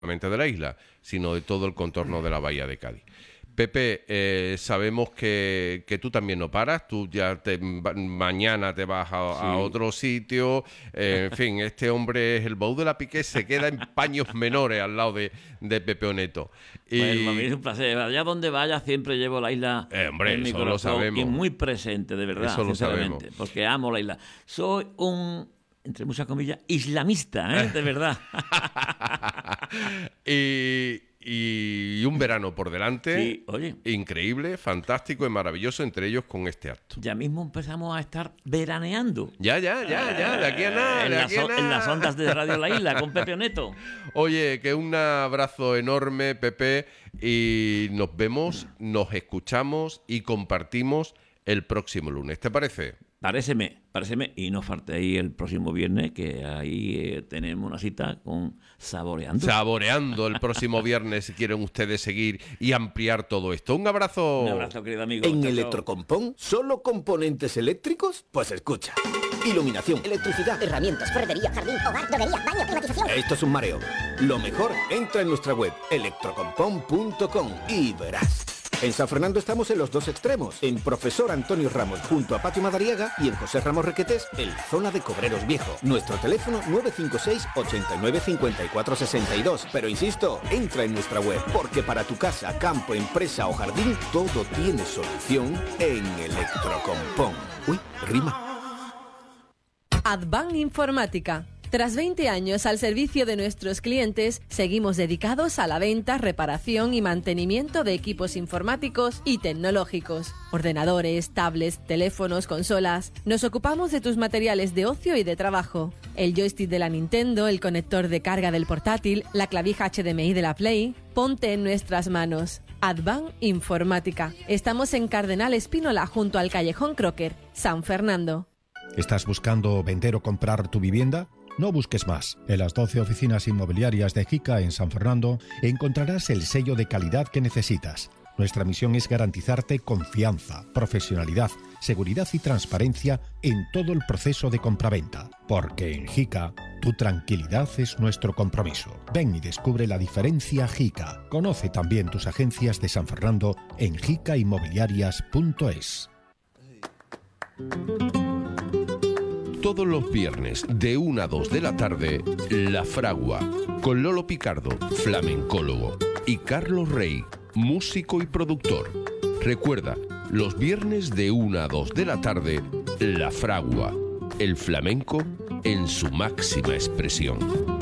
solamente de la isla, sino de todo el contorno de la bahía de Cádiz. Pepe, sabemos que tú también no paras, tú ya mañana te vas a otro sitio, en fin, este hombre es el baúl de la Piqué, se queda en paños menores al lado de Pepe Oneto. Pues para mí es un placer, allá donde vaya siempre llevo la isla en mi corazón y muy presente, de verdad, eso sinceramente, porque amo la isla. Soy un, entre muchas comillas, islamista, de verdad. Y un verano por delante, sí, oye, increíble, fantástico y maravilloso, entre ellos con este acto. Ya mismo empezamos a estar veraneando. Ya, de aquí a nada. En las ondas de Radio La Isla, con Pepe Oneto. Oye, que un abrazo enorme, Pepe, y nos vemos, nos escuchamos y compartimos el próximo lunes. ¿Te parece? Paréceme, y no faltéis el próximo viernes, que ahí tenemos una cita con Saboreando. Saboreando el próximo viernes, si quieren ustedes seguir y ampliar todo esto. Un abrazo. Un abrazo, querido amigo. En Electrocompón, ¿solo componentes eléctricos? Pues escucha. Iluminación, electricidad, herramientas, ferretería, jardín, hogar, droguería, baño, climatización. Esto es un mareo. Lo mejor, entra en nuestra web, electrocompón.com, y verás. En San Fernando estamos en los dos extremos, en Profesor Antonio Ramos junto a Patio Madariaga y en José Ramos Requetés en la zona de Cobreros Viejo. Nuestro teléfono 956 89 54 62. Pero insisto, entra en nuestra web, porque para tu casa, campo, empresa o jardín, todo tiene solución en Electrocompón. Uy, rima. Advan Informática. Tras 20 años al servicio de nuestros clientes, seguimos dedicados a la venta, reparación y mantenimiento de equipos informáticos y tecnológicos. Ordenadores, tablets, teléfonos, consolas. Nos ocupamos de tus materiales de ocio y de trabajo. El joystick de la Nintendo, el conector de carga del portátil, la clavija HDMI de la Play. Ponte en nuestras manos. Advan Informática. Estamos en Cardenal Espínola, junto al Callejón Crocker, San Fernando. ¿Estás buscando vender o comprar tu vivienda? No busques más. En las 12 oficinas inmobiliarias de JICA en San Fernando encontrarás el sello de calidad que necesitas. Nuestra misión es garantizarte confianza, profesionalidad, seguridad y transparencia en todo el proceso de compraventa. Porque en JICA, tu tranquilidad es nuestro compromiso. Ven y descubre la diferencia JICA. Conoce también tus agencias de San Fernando en jicainmobiliarias.es. Todos los viernes de 1 a 2 de la tarde, La Fragua, con Lolo Picardo, flamencólogo, y Carlos Rey, músico y productor. Recuerda, los viernes de 1 a 2 de la tarde, La Fragua, el flamenco en su máxima expresión.